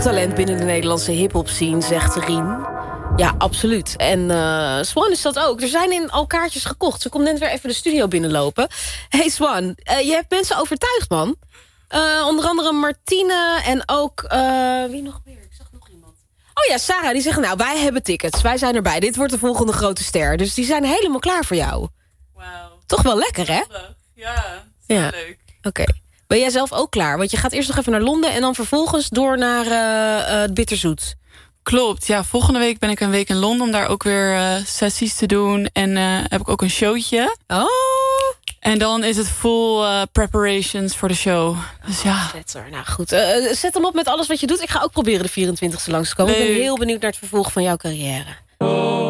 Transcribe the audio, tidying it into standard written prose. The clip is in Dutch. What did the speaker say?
talent binnen de Nederlandse hip-hop scene, zegt Rien. Ja, absoluut. En Swan is dat ook. Er zijn al kaartjes gekocht. Ze komt net weer even de studio binnenlopen. Hey Swan, je hebt mensen overtuigd, man. Onder andere Martine en ook... wie nog meer? Ik zag nog iemand. Oh ja, Sarah, die zeggen, nou, wij hebben tickets. Wij zijn erbij. Dit wordt de volgende grote ster. Dus die zijn helemaal klaar voor jou. Wauw. Toch wel lekker, hè? Ja, leuk. Oké. Ben jij zelf ook klaar? Want je gaat eerst nog even naar Londen... en dan vervolgens door naar het Bitterzoet. Klopt, ja. Volgende week ben ik een week in Londen... om daar ook weer sessies te doen. En heb ik ook een showtje. Oh. En dan is het full preparations voor de show. Dus ja. Zetter. Nou goed, zet hem op met alles wat je doet. Ik ga ook proberen de 24e langs te komen. Ik ben heel benieuwd naar het vervolg van jouw carrière.